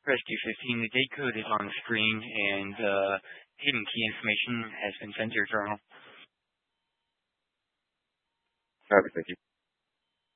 Rescue 15, the date code is on the screen, and hidden key information has been sent to your terminal. Okay, thank you.